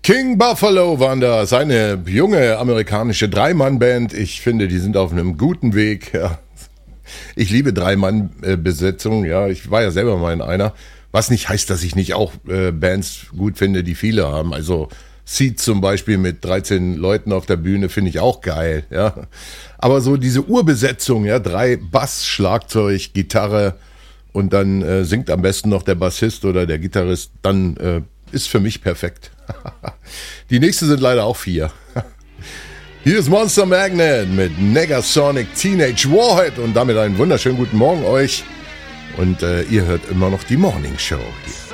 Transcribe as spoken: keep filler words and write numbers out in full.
King Buffalo waren da, seine junge amerikanische Drei-Mann-Band. Ich finde, die sind auf einem guten Weg. Ja. Ich liebe Drei-Mann-Besetzung, ja, ich war ja selber mal in einer. Was nicht heißt, dass ich nicht auch äh, Bands gut finde, die viele haben. Also Seed zum Beispiel mit dreizehn Leuten auf der Bühne finde ich auch geil, ja. Aber so diese Urbesetzung, ja, drei Bass, Schlagzeug, Gitarre und dann äh, singt am besten noch der Bassist oder der Gitarrist, dann äh, ist für mich perfekt. Die nächste sind leider auch vier. Hier ist Monster Magnet mit Negasonic Teenage Warhead und damit einen wunderschönen guten Morgen euch. Und äh, ihr hört immer noch die Morning Show hier.